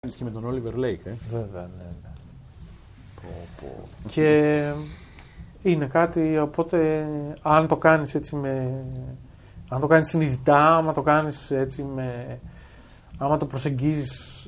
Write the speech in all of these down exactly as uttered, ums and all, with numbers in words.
Και με τον Oliver Lake, ε. Βέβαια, ναι, ναι. Πω, πω. Και είναι κάτι, οπότε αν το κάνεις έτσι με... Αν το κάνεις συνειδητά, άμα το κάνεις έτσι με... Άμα το προσεγγίζεις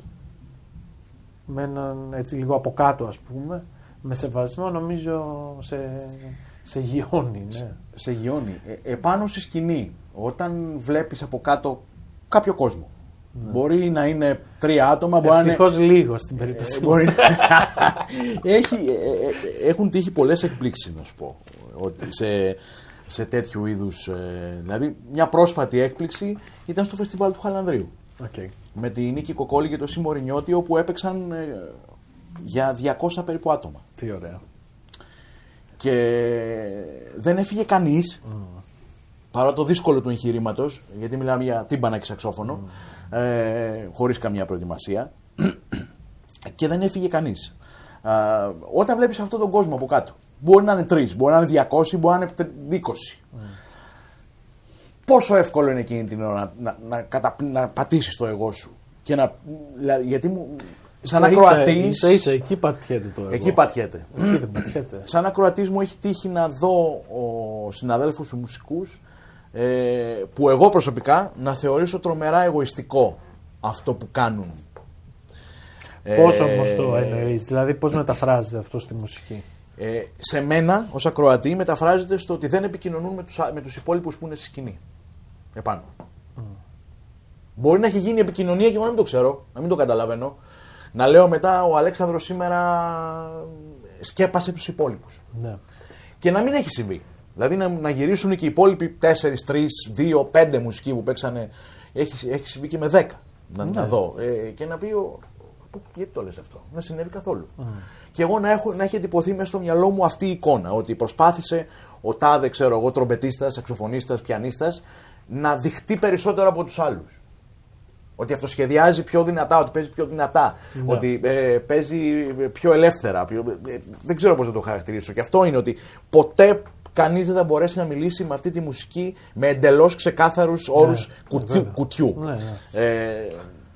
με έναν έτσι λίγο από κάτω, ας πούμε, με σεβασμό, νομίζω σε, σε γιώνει, ναι. Σε, σε γιώνει. Ε, επάνω στη σκηνή, όταν βλέπεις από κάτω κάποιο κόσμο. Ναι. Μπορεί να είναι τρία άτομα, μπορεί να είναι... Ευτυχώς λίγο στην περίπτωση. Ε, μπορεί... Έχει, ε, έχουν τύχει πολλές εκπλήξεις, να σου πω, ότι σε, σε τέτοιου είδους... Ε, δηλαδή, μια πρόσφατη έκπληξη ήταν στο φεστιβάλ του Χαλανδρίου. Okay. Με τη Νίκη Κοκόλη και το Σιμωρινιώτη, όπου έπαιξαν ε, για διακόσια περίπου άτομα. Τι ωραία. Και δεν έφυγε κανείς, mm. παρά το δύσκολο του εγχειρήματος, γιατί μιλάμε για τύμπανα και σαξόφωνο, mm. ε, χωρίς καμία προετοιμασία, και δεν έφυγε κανείς. Ε, όταν βλέπεις αυτόν τον κόσμο από κάτω, μπορεί να είναι τρεις, μπορεί να είναι διακόσιοι, μπορεί να είναι είκοσι. Mm. Πόσο εύκολο είναι εκείνη την ώρα να, να, να, κατα, να πατήσεις το εγώ σου. Και να, γιατί μου, σαν ακροατής... Ίσα ίσα, εκεί πατιέται το εγώ. Εκεί πατιέται. Εκεί δεν πατιέται. Σαν ακροατής μου έχει τύχει να δω ο συναδέλφους του μουσικούς, ε, που εγώ προσωπικά να θεωρήσω τρομερά εγωιστικό αυτό που κάνουν. Πώς ε, όμως το εννοείς, δηλαδή πώς μεταφράζεται αυτό στη μουσική? Ε, σε μένα ως ακροατή μεταφράζεται στο ότι δεν επικοινωνούν με τους, με τους υπόλοιπους που είναι στη σκηνή. Επάνω. Mm. Μπορεί να έχει γίνει επικοινωνία και εγώ να μην το ξέρω, να μην το καταλαβαίνω. Να λέω μετά ο Αλέξανδρος σήμερα σκέπασε τους υπόλοιπους. Ναι. Και να μην έχει συμβεί. Δηλαδή να, να γυρίσουν και οι υπόλοιποι τέσσερα, τρία, δύο, πέντε μουσικοί που παίξανε. Έχει, έχει συμβεί και με δέκα. Να, ναι. να δω. Ε, και να πει. Ο, γιατί το λες αυτό? Δεν συνέβη καθόλου. Mm. Και εγώ να, έχω, να έχει εντυπωθεί μέσα στο μυαλό μου αυτή η εικόνα. Ότι προσπάθησε ο τάδε, ξέρω εγώ, τρομπετίστας, σαξοφωνίστας, πιανίστας, να δειχτεί περισσότερο από τους άλλους. Ότι αυτοσχεδιάζει πιο δυνατά, ότι παίζει πιο δυνατά, yeah. ότι ε, παίζει πιο ελεύθερα. Πιο, ε, δεν ξέρω πώς να το χαρακτηρίσω. Και αυτό είναι ότι ποτέ κανείς δεν θα μπορέσει να μιλήσει με αυτή τη μουσική με εντελώς ξεκάθαρους όρους yeah. κουτιού. κουτιού. Yeah, yeah. Ε,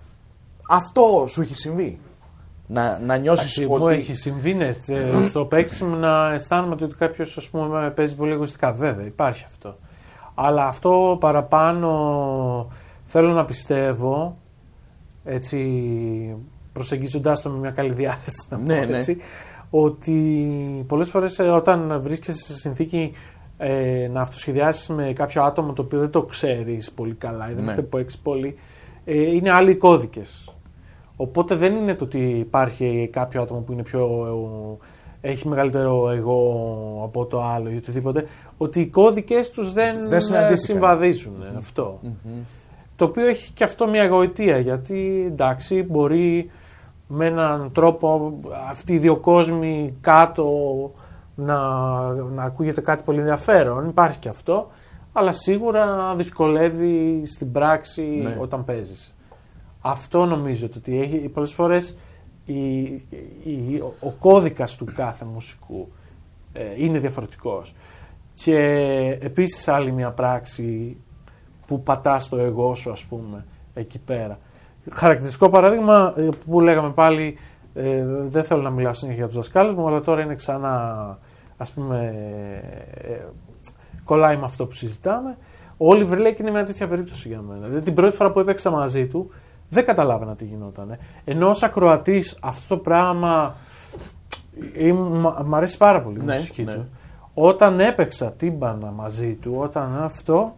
αυτό σου έχει συμβεί? Να, να νιώσεις Αχι, ότι... Μου έχει συμβεί, ναι, στο παίξιμο να αισθάνομαι ότι κάποιος, ας πούμε, παίζει πολύ εγωιστικά. Βέβαια, υπάρχει αυτό. Αλλά αυτό παραπάνω θέλω να πιστεύω, έτσι προσεγγίζοντάς το με μια καλή διάθεση, να πω, ναι, έτσι, ναι. ότι πολλές φορές όταν βρίσκεσαι σε συνθήκη ε, να αυτοσχεδιάσεις με κάποιο άτομο το οποίο δεν το ξέρεις πολύ καλά ή δεν ναι. έχει παίξει πολύ, ε, είναι άλλοι οι κώδικες. Οπότε δεν είναι το ότι υπάρχει κάποιο άτομο που είναι πιο, έχει μεγαλύτερο εγώ από το άλλο ή οτιδήποτε, ότι οι κώδικες τους δεν, δεν συμβαδίζουν. Mm-hmm. Αυτό. Mm-hmm. Το οποίο έχει και αυτό μια γοητεία, γιατί εντάξει μπορεί με έναν τρόπο αυτοί οι δύο κόσμοι κάτω να, να ακούγεται κάτι πολύ ενδιαφέρον, υπάρχει και αυτό, αλλά σίγουρα δυσκολεύει στην πράξη ναι. όταν παίζεις. Αυτό νομίζω ότι έχει πολλές φορές η, η, ο κώδικας του κάθε μουσικού ε, είναι διαφορετικός. Και επίσης άλλη μια πράξη που πατάς το εγώ σου, ας πούμε, εκεί πέρα. Χαρακτηριστικό παράδειγμα που λέγαμε πάλι, ε, δεν θέλω να μιλάω συνέχεια για τους δασκάλους μου, αλλά τώρα είναι ξανά, ας πούμε, ε, κολλάει με αυτό που συζητάμε. Ο Oliver Lake είναι μια τέτοια περίπτωση για μένα. Δηλαδή την πρώτη φορά που έπαιξα μαζί του, δεν καταλάβαινα τι γινόταν. Ενώ ως ακροατής αυτό το πράγμα ε, μ' αρέσει πάρα πολύ η ναι, μουσική ναι. του. Όταν έπαιξα τύμπανα μαζί του, όταν αυτό,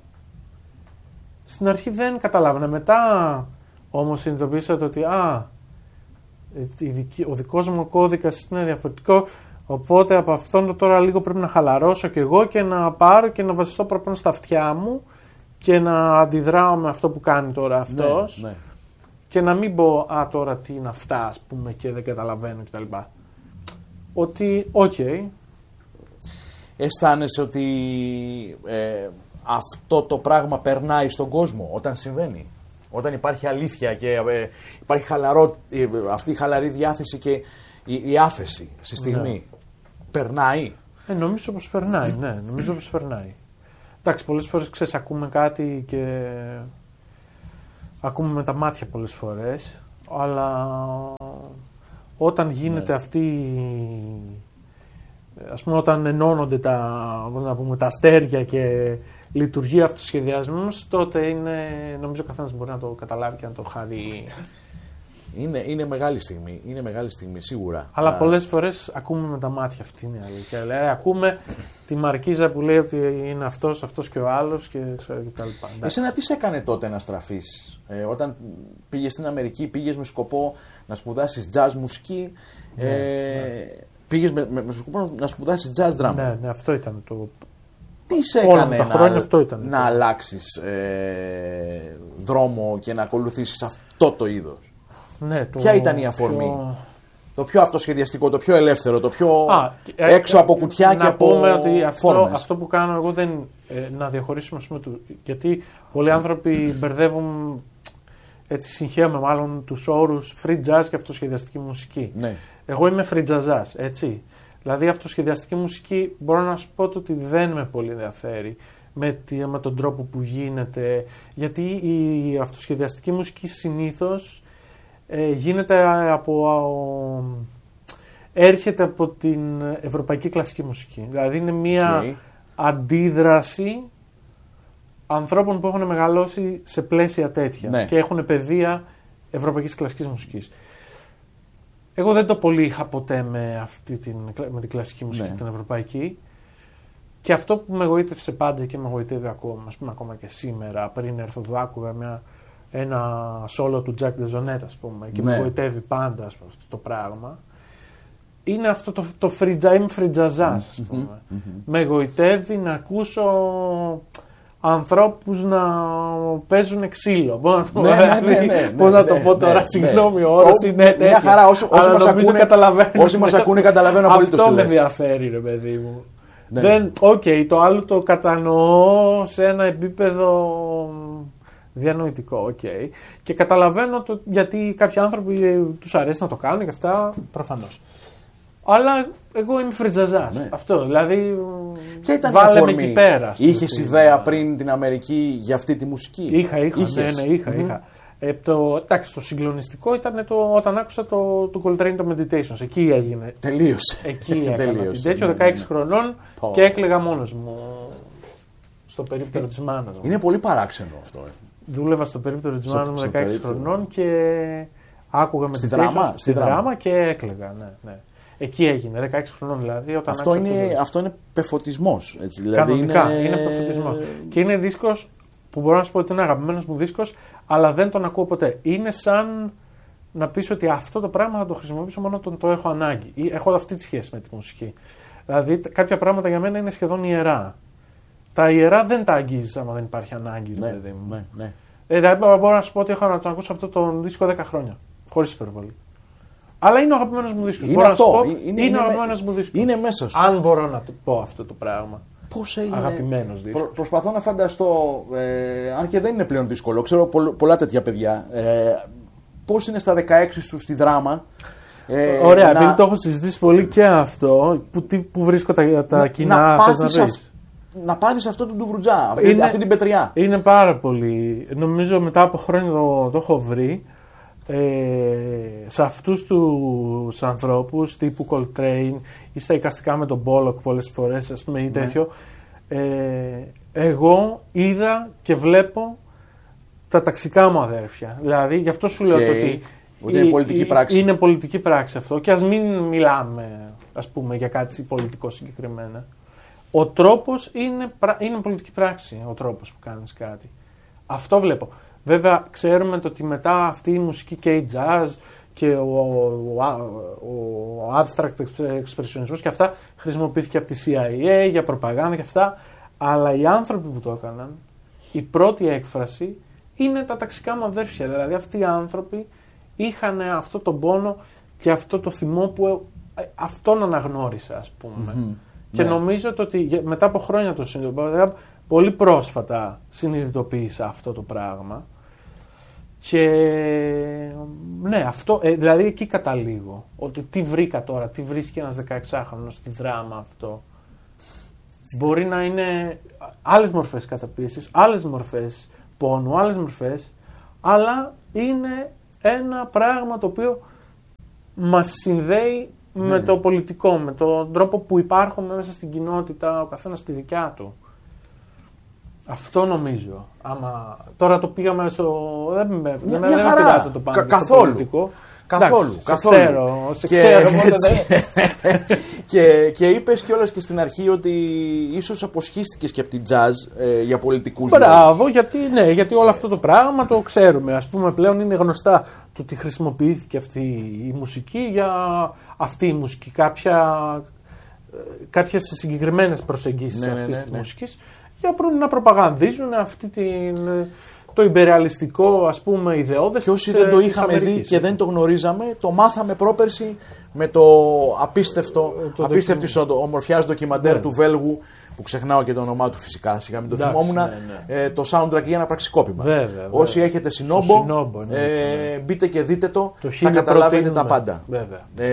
στην αρχή δεν καταλάβαινα. Μετά όμως συνειδητοποίησα ότι α, ο δικός μου κώδικας είναι διαφορετικό, οπότε από αυτόν το τώρα λίγο πρέπει να χαλαρώσω κι εγώ και να πάρω και να βασιστώ παραπάνω στα αυτιά μου και να αντιδράω με αυτό που κάνει τώρα αυτός. Ναι, ναι. Και να μην πω, α, τώρα τι είναι αυτά, ας πούμε, και δεν καταλαβαίνω κτλ. Ότι, οκ. Okay. Αισθάνεσαι ότι ε, αυτό το πράγμα περνάει στον κόσμο όταν συμβαίνει? Όταν υπάρχει αλήθεια και ε, υπάρχει χαλαρό, ε, αυτή η χαλαρή διάθεση και η, η άφεση στη στιγμή. Ναι. Περνάει? Ε, νομίζω πως περνάει, ναι. Νομίζω πως περνάει. Εντάξει, πολλές φορές ξέρεις, ακούμε κάτι και... Ακούμε με τα μάτια πολλές φορές, αλλά όταν γίνεται ναι. αυτή, ας πούμε, όταν ενώνονται τα, πώς να πούμε, τα αστέρια και λειτουργεί αυτός ο σχεδιασμός, τότε είναι, νομίζω καθένας μπορεί να το καταλάβει και να το χαρεί. Είναι, είναι μεγάλη στιγμή, είναι μεγάλη στιγμή σίγουρα. Αλλά Α... πολλές φορές ακούμε με τα μάτια, αυτή είναι η αλήθεια. Δηλαδή, ακούμε τη Μαρκίζα που λέει ότι είναι αυτός, αυτός και ο άλλος και, και τα λοιπά. Εσένα τι σε έκανε τότε να στραφείς, ε, όταν πήγες στην Αμερική, πήγες με σκοπό να σπουδάσεις jazz μουσική, ε, ναι, ναι. πήγες με, με, με σκοπό να σπουδάσεις jazz drama. Ναι, ναι, αυτό ήταν το... Τι σε έκανε τα χρόνια, να, αυτό ήταν, να το... αλλάξεις ε, δρόμο και να ακολουθήσεις αυτό το είδος? Ναι, το... Ποια ήταν η αφορμή? Πιο... Το πιο αυτοσχεδιαστικό, το πιο ελεύθερο, το πιο Α, έξω ε, από κουτιά και από πούμε ότι αυτό, φόρμες. αυτό που κάνω εγώ δεν ε, να διαχωρίσουμε, πούμε, του, γιατί πολλοί άνθρωποι μπερδεύουν, έτσι συγχαίουμε μάλλον τους όρους free jazz και αυτοσχεδιαστική μουσική. Ναι. Εγώ είμαι free jazzaz, έτσι. Δηλαδή αυτοσχεδιαστική μουσική μπορώ να σου πω ότι δεν με πολύ ενδιαφέρει με, με τον τρόπο που γίνεται, γιατί η αυτοσχεδιαστική μουσική συνήθως ε, γίνεται από, α, έρχεται από την ευρωπαϊκή κλασική μουσική. Δηλαδή είναι μια okay. αντίδραση ανθρώπων που έχουν μεγαλώσει σε πλαίσια τέτοια, ναι, και έχουν παιδεία ευρωπαϊκής κλασικής μουσικής. Εγώ δεν το πολύ είχα ποτέ με, αυτή την, με την κλασική μουσική, ναι, την ευρωπαϊκή, και αυτό που με εγωίτευσε πάντα και με εγωιτεύει ακόμα, ας πούμε, ακόμα και σήμερα, πριν έρθω εδώ άκουγα μια, ένα solo του Jack DeJohnette, ας πούμε, και ναι, με εγωιτεύει πάντα, ας πούμε, αυτό το πράγμα. Είναι αυτό το, το free jazz, είμαι free jazz, ας πούμε. Mm-hmm, mm-hmm. Με εγωιτεύει να ακούσω ανθρώπους να παίζουν ξύλο. Πώς να το, ναι, ναι, ναι, ναι, πώς να το ναι, πω τώρα, ναι, συγγνώμη, ο όρος είναι τέτοιο. Μια χαρά, όσοι, όσοι, μας, ακούνε, όσοι μας ακούνε καταλαβαίνουν απολύτως. Αυτό με ενδιαφέρει, ρε παιδί μου. Ναι. Δεν, okay, το άλλο το κατανοώ σε ένα επίπεδο διανοητικό, okay. Και καταλαβαίνω το, γιατί κάποιοι άνθρωποι τους αρέσει να το κάνουν και αυτά, προφανώς. Αλλά εγώ είμαι φριτζαζάς. Ναι. Αυτό, δηλαδή. Ποια ήταν βάλε η αφορμή? Με εκεί πέρα. Είχες ιδέα πριν την Αμερική για αυτή τη μουσική? Είχα, είχα. Ναι, ναι, είχα, mm-hmm. είχα. Ε, το, εντάξει, το συγκλονιστικό ήταν το, όταν άκουσα το, το Coltrane το Meditations. Εκεί έγινε. Τελείωσε. Εκεί έκανα την τέτοιο, δεκαέξι χρονών oh. και έκλαιγα μόνος μου στο περίπτερο της μάνας μου. Είναι πολύ παράξενο αυτό. Ε. Δούλευα στο περίπτερο της μάνας μου δεκαέξι χρονών και άκουγα Meditations στη δράμα, στη δράμα και έκλαιγα. Ναι, ναι. Εκεί έγινε, δεκαέξι χρονών δηλαδή. Όταν αυτό, είναι, αυτό είναι πεφωτισμός. Έτσι, δηλαδή κανονικά είναι, είναι πεφωτισμός. Και είναι δίσκος που μπορώ να σου πω ότι είναι αγαπημένος μου δίσκος, αλλά δεν τον ακούω ποτέ. Είναι σαν να πεις ότι αυτό το πράγμα θα το χρησιμοποιήσω μόνο όταν το έχω ανάγκη. Έχω αυτή τη σχέση με τη μουσική. Δηλαδή κάποια πράγματα για μένα είναι σχεδόν ιερά. Τα ιερά δεν τα αγγίζεις άμα δεν υπάρχει ανάγκη. Ναι, δηλαδή. ναι, ναι. Δηλαδή μπορώ να σου πω ότι έχω να τον ακούσω αυτό το δίσκο δέκα χρόνια. Χωρίς υπερβολή. Αλλά είναι ο αγαπημένος μου δίσκος. Είναι αυτό. Πω, είναι, είναι, είναι ο αγαπημένος μου δίσκος. Είναι μέσα σου. Αν μπορώ να το πω αυτό το πράγμα. Πώς έγινε. Αγαπημένος δίσκος. Προ, προσπαθώ να φανταστώ, ε, αν και δεν είναι πλέον δύσκολο, ξέρω πολλ, πολλά τέτοια παιδιά. Ε, πώς είναι στα δεκαέξι σου στη δράμα. Ε, Ωραία, επειδή να... το έχω συζητήσει πολύ και αυτό. Που, τι, που βρίσκω τα, τα να, κοινά, να θες να δεις. Αυ... Να πάρεις αυτό το ντουβρουτζά, αυτή, είναι, αυτή την πετριά. Είναι πάρα πολύ. Νομίζω μετά από χρόνια το, το έχω βρει. Ε, σε αυτούς τους ανθρώπους τύπου Coltrane ή στα εικαστικά με τον Bullock πολλές φορές, ας πούμε, ή τέτοιο, ναι. ε, εγώ είδα και βλέπω τα ταξικά μου αδέρφια. Δηλαδή γι' αυτό σου λέω okay. ότι Ότι είναι πολιτική πράξη. Είναι πολιτική πράξη αυτό, και ας μην μιλάμε, ας πούμε, για κάτι πολιτικό συγκεκριμένα. Ο τρόπος είναι, είναι πολιτική πράξη, ο τρόπος που κάνεις κάτι. Αυτό βλέπω. Βέβαια, ξέρουμε το ότι μετά αυτή η μουσική και η jazz και ο, ο, ο, ο abstract expressionism και αυτά χρησιμοποιήθηκε από τη σι άι έι για προπαγάνδα και αυτά, αλλά οι άνθρωποι που το έκαναν, η πρώτη έκφραση είναι τα ταξικά μου αδέρφια. Δηλαδή αυτοί οι άνθρωποι είχαν αυτό τον πόνο και αυτό το θυμό που αυτόν αναγνώρισα, ας πούμε. Mm-hmm. Και ναι. νομίζω ότι μετά από χρόνια το συνειδητοποίησα, πολύ πρόσφατα συνειδητοποίησα αυτό το πράγμα. Και ναι, αυτό, ε, δηλαδή εκεί καταλήγω. Ότι τι βρήκα τώρα, τι βρίσκει ένας δεκαεξάχρονος στη δράμα αυτό. Μπορεί να είναι άλλες μορφές καταπίεσης, άλλες μορφές πόνου, άλλες μορφές, αλλά είναι ένα πράγμα το οποίο μας συνδέει ναι. με το πολιτικό, με τον τρόπο που υπάρχουμε μέσα στην κοινότητα, ο καθένας στη δικιά του. Αυτό νομίζω. Άμα... Τώρα το πήγαμε στο... Δεν με μια, δεν μια πειράζει να το πάμε Κα, στο πολιτικό. Καθόλου. Εντάξει, καθόλου. Σε ξέρω, σε και, ξέρω και, και είπες κιόλας και στην αρχή ότι ίσως αποσχίστηκες και από την jazz ε, για πολιτικούς λόγους. Μπράβο, γιατί, ναι, γιατί όλο αυτό το πράγμα το ξέρουμε. Ας πούμε πλέον είναι γνωστά το ότι χρησιμοποιήθηκε αυτή η μουσική για αυτή η μουσική. Κάποια, κάποιες συγκεκριμένες προσεγγίσεις ναι, ναι, αυτής ναι, της ναι. μουσικής για να προπαγανδίζουν αυτή την... το υπερεαλιστικό, ας πούμε, ιδεώδες. Και όσοι δεν το είχαμε Αμερικής, δει και έτσι. δεν το γνωρίζαμε, το μάθαμε πρόπερση με το απίστευτο, το απίστευτη δοκι... ομορφιάς ντοκιμαντέρ yeah. του Βέλγου, που ξεχνάω και το όνομά του φυσικά, σιγά μην το Εντάξει, θυμόμουν, ναι, ναι. Ε, το soundtrack για ένα πραξικόπημα. Βέβαια, βέβαια. Όσοι έχετε Σινόμπο, Σινόμπο ναι, ε, ναι. μπείτε και δείτε το, το θα καταλάβετε τα πάντα. Ε,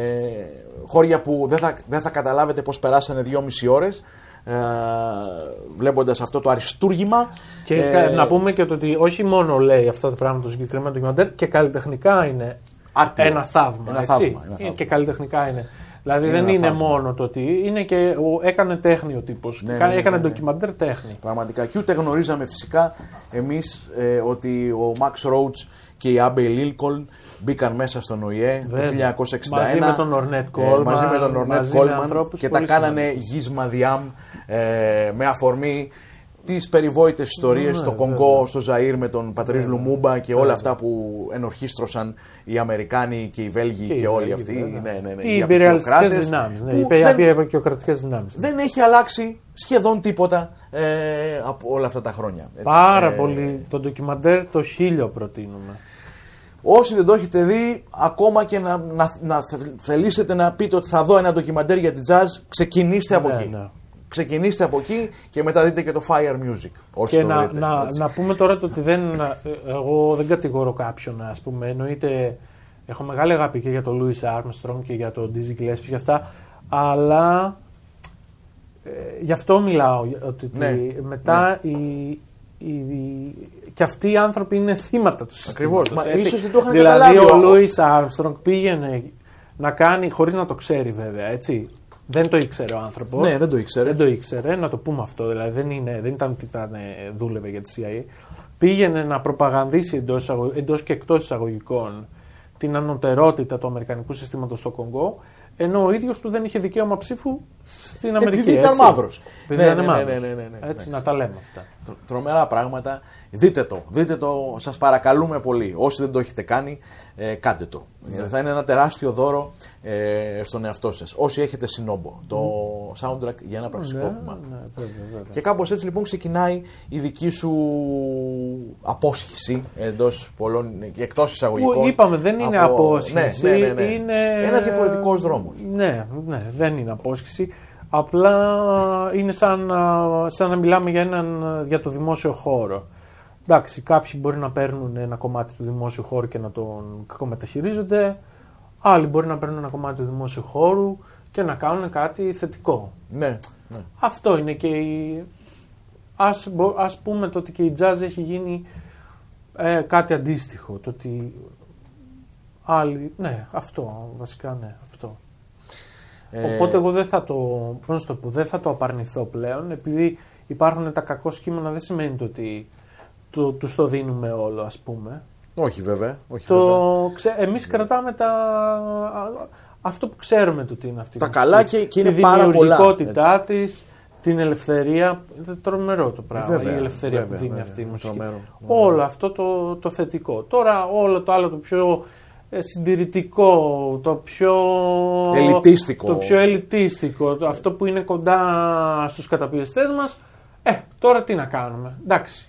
χώρια που δεν θα, δεν θα καταλάβετε πώς περάσανε δυόμιση ώρες. Ε, βλέποντας αυτό το αριστούργημα. Και ε, να πούμε και το ότι όχι μόνο λέει αυτά τα πράγματα το συγκεκριμένο ντοκιμαντέρ, και καλλιτεχνικά είναι άρτιο. ένα θαύμα. Ένα έτσι. θαύμα, ένα θαύμα. Και καλλιτεχνικά είναι. Δηλαδή είναι δεν είναι θαύμα. μόνο το ότι είναι και ο, έκανε τέχνη ο τύπος. Ναι, ναι, ναι, έκανε ναι, ναι. ντοκιμαντέρ τέχνη. Πραγματικά. Και ούτε γνωρίζαμε φυσικά εμείς ε, ότι ο Max Roach και η Abbey Lincoln μπήκαν μέσα στον Ο Ε Ε το χίλια εννιακόσια εξήντα ένα μαζί με τον Ornette Coleman, ε, μαζί με τον Ornette Coleman και τα κάνανε γίσμα διάμ ε, με αφορμή τις περιβόητες ιστορίες ναι, στο Κονγκό, βέβαια. στο Ζαΐρ με τον Πατρίς Λουμούμπα και όλα βέβαια. αυτά που ενορχίστρωσαν οι Αμερικάνοι και οι Βέλγοι και, και οι όλοι Βέλγοι, αυτοί. Ναι, ναι, ναι, οι υπεριαλιστικές δυνάμεις, ναι, οι απεικιοκρατικές δυνάμεις. Δεν έχει αλλάξει σχεδόν τίποτα ε, από όλα αυτά τα χρόνια. Έτσι. Πάρα ε, πολύ. Το ντοκιμαντέρ το χίλιο προτείνουμε. Όσοι δεν το έχετε δει, ακόμα και να, να, να θελήσετε να πείτε ότι θα δω ένα ντοκιμαντέρ για την jazz, ξεκινήστε από ναι, εκεί. Ναι. Ξεκινήστε από εκεί και μετά δείτε και το Fire Music. Όσοι και το να, δείτε, να, να πούμε τώρα το ότι δεν, εγώ δεν κατηγορώ κάποιον, ας πούμε. Εννοείται, έχω μεγάλη αγάπη και για τον Louis Armstrong και για τον Dizzy Gillespie και αυτά, αλλά ε, γι' αυτό μιλάω. Ότι ναι, μετά ναι. η, η, η, και αυτοί οι άνθρωποι είναι θύματα του συστήματος. Ακριβώς. Ίσως δεν το είχαν δηλαδή καταλάβει. ο Louis Armstrong πήγαινε να κάνει, χωρίς να το ξέρει βέβαια, έτσι. Δεν το ήξερε ο άνθρωπος. Ναι, δεν το ήξερε. Δεν το ήξερε, να το πούμε αυτό. Δηλαδή δεν, είναι, δεν ήταν ότι ήταν, δούλευε για τη Σι Άι Έι. Πήγαινε να προπαγανδίσει εντός, εντός και εκτός εισαγωγικών την ανωτερότητα του αμερικανικού συστήματος στο Κονγκό, ενώ ο ίδιος του δεν είχε δικαίωμα ψήφου στην Αμερική. Επειδή ήταν μαύρος. Επειδή ναι, ήταν ναι, μαύρος. Ναι, ναι, ναι, ναι, ναι, έτσι, ναι. να τα λέμε αυτά. Τρομερά πράγματα. Δείτε το, δείτε το, σας παρακαλούμε πολύ. Όσοι δεν το έχετε κάνει, ε, κάντε το. Yeah. Θα είναι ένα τεράστιο δώρο ε, στον εαυτό σας. Όσοι έχετε Σινόμπο, το mm. soundtrack για ένα πραξικόπημα. Ναι, ναι, βέβαια, βέβαια. Και κάπως έτσι λοιπόν ξεκινάει η δική σου απόσχηση εντός πολλών και εκτός εισαγωγικών. Που είπαμε, δεν είναι από... απόσχηση. Ναι, ναι, ναι, ναι. Είναι... Ένας διαφορετικός δρόμος. Ναι, ναι, δεν είναι απόσχηση. Απλά είναι σαν, σαν να μιλάμε για, έναν, για το δημόσιο χώρο. Εντάξει, κάποιοι μπορεί να παίρνουν ένα κομμάτι του δημόσιου χώρου και να τον κακομεταχειρίζονται. Άλλοι μπορεί να παίρνουν ένα κομμάτι του δημόσιου χώρου και να κάνουν κάτι θετικό. Ναι, ναι. Αυτό είναι και η... Ας, ας πούμε το ότι και η jazz έχει γίνει ε, κάτι αντίστοιχο. Το ότι άλλοι... Ναι, αυτό, βασικά ναι, αυτό. Ε... Οπότε εγώ δεν θα το, πώς το πω, δεν θα το απαρνηθώ πλέον, επειδή υπάρχουν τα κακό κείμενα, δεν σημαίνει το ότι το, τους το δίνουμε όλο, ας πούμε. Όχι βέβαια. Όχι, το, βέβαια. Ξε, εμείς κρατάμε τα, αυτό που ξέρουμε το τι είναι αυτή. Τα καλά και, και είναι τη πάρα πολλά. Τη δημιουργικότητά της, την ελευθερία. Είναι τρομερό το πράγμα. Βέβαια, η ελευθερία βέβαια, που δίνει βέβαια, αυτή η μουσική. τρομερό. Όλο αυτό το, το θετικό. Τώρα όλο το άλλο το πιο συντηρητικό, το πιο ελιτίστικο, το πιο ελιτίστικο, το, αυτό που είναι κοντά στους καταπιεστές μας, ε, τώρα τι να κάνουμε, εντάξει.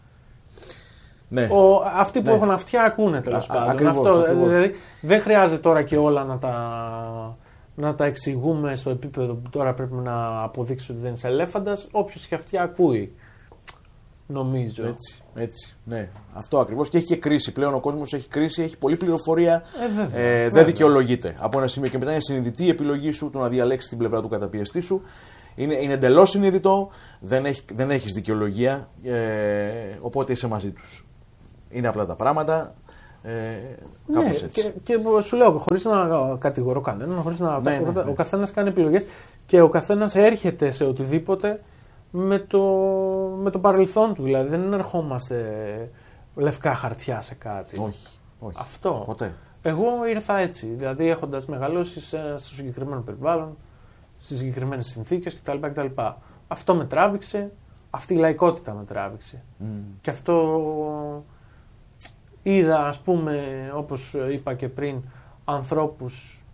Ναι. Ο, αυτοί που ναι. έχουν αυτιά ακούνε τέλος πάντων. Ακριβώς, αυτό, ακριβώς. Δηλαδή, δεν χρειάζεται τώρα και όλα να τα, να τα εξηγούμε στο επίπεδο που τώρα πρέπει να αποδείξει ότι δεν είσαι ελέφαντας. Όποιος έχει αυτιά ακούει. Νομίζω. Έτσι, έτσι, ναι. Αυτό ακριβώς. Και έχει και κρίση. Πλέον ο κόσμος έχει κρίση, έχει πολλή πληροφορία. Ε, βέβαια, ε, δεν βέβαια. δικαιολογείται. Από ένα σημείο και μετά είναι συνειδητή η επιλογή σου το να διαλέξεις την πλευρά του καταπιεστή σου. Είναι, είναι εντελώς συνειδητό. Δεν, έχει, δεν έχεις δικαιολογία. Ε, οπότε είσαι μαζί τους. Είναι απλά τα πράγματα. Ε, κάπως ναι, έτσι. Και, και σου λέω, χωρίς να κατηγορώ κανέναν, χωρίς να ναι, ναι, ναι. ο καθένας κάνει επιλογές και ο καθένας έρχεται σε οτιδήποτε με το, με το παρελθόν του. Δηλαδή δεν ερχόμαστε λευκά χαρτιά σε κάτι. Όχι. όχι. Αυτό. Ποτέ. Εγώ ήρθα έτσι. Δηλαδή έχοντας μεγαλώσει σε, στο συγκεκριμένο περιβάλλον, στις συγκεκριμένες συνθήκες κτλ, κτλ. Αυτό με τράβηξε. Αυτή η λαϊκότητα με τράβηξε. Mm. Και αυτό είδα, ας πούμε, όπως είπα και πριν, ανθρώπους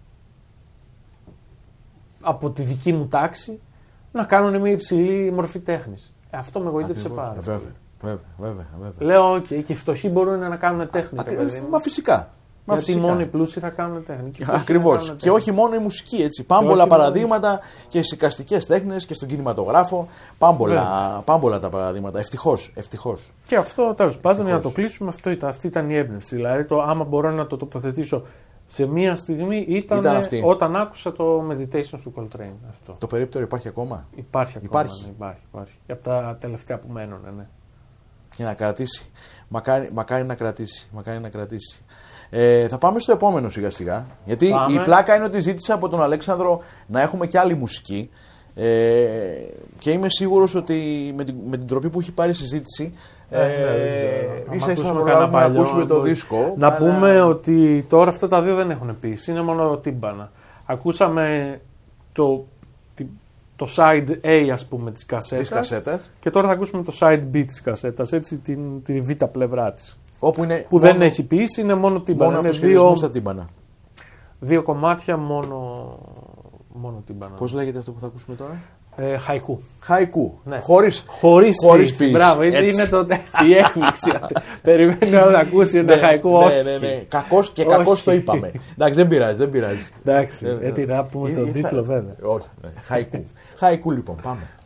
από τη δική μου τάξη να κάνουν μια υψηλή μορφή τέχνης. Ε, αυτό με εγωίτευσε πάρα πολύ. Βέβαια, βέβαια, βέβαια, βέβαια. Λέω, okay, και οι φτωχοί μπορούν να κάνουν τέχνη. Ακρι... Μα φυσικά. Μα Γιατί φυσικά. μόνο οι πλούσιοι θα κάνουν τέχνη. Ακριβώς. Και όχι μόνο η μουσική, έτσι. Πάμπολα παραδείγματα και στις εικαστικές τέχνες και στον κινηματογράφο. Πάμπολα, πάμπολα τα παραδείγματα. Ευτυχώς. Ευτυχώς. Και αυτό τέλος πάντων, για να το κλείσουμε, αυτό ήταν, αυτή ήταν η έμπνευση. Δηλαδή, το, άμα μπορώ να το τοποθετήσω σε μία στιγμή, ήταν, ήταν όταν άκουσα το Meditations του Coltrane. Αυτό. Το περίπτερο υπάρχει ακόμα. Υπάρχει ακόμα. Υπάρχει. Ναι, υπάρχει, υπάρχει. Και από τα τελευταία που μένουν, ναι. Για να κρατήσει. Μακάρι, μακάρι να κρατήσει. Μακάρι να κρατήσει. Ε, θα πάμε στο επόμενο σιγά σιγά. Γιατί πάμε. Η πλάκα είναι ότι ζήτησα από τον Αλέξανδρο να έχουμε και άλλη μουσική. Ε, και είμαι σίγουρος ότι με την, με την τροπή που έχει πάρει η συζήτηση ε, ε, ίσα ίσα θα προλάβουμε να ακούσουμε το δίσκο. Να αλλά... πούμε ότι τώρα αυτά τα δύο δεν έχουν πει. Είναι μόνο τύμπανα. Ακούσαμε το, το side A, ας πούμε, της κασέτας, της κασέτας και τώρα θα ακούσουμε το side B της κασέτας, έτσι, την, τη β' πλευρά της. Όπου είναι που μόνο, δεν έχει ποιήσει, είναι μόνο τύμπανα. Μόνο είναι δύο, στα τύμπανα. Δύο κομμάτια, μόνο, μόνο τύμπανα. Πώς λέγεται αυτό που θα ακούσουμε τώρα? Ε, χαϊκού. Χαϊκού. Ναι. Χωρίς, χωρίς, χωρίς ποιήση. Μπράβο, είναι το, η έκπληξη. Περιμένει να ακούσει ένα ναι, χαϊκού. Ναι, όχι. ναι, ναι. Κακώς και κακώς το είπαμε. Εντάξει, δεν πειράζει, δεν πειράζει. Εντάξει, έτσι να πούμε τον τίτλο βέβαια. Όχι, χαϊκού. Χαϊκού λοιπόν, πάμε.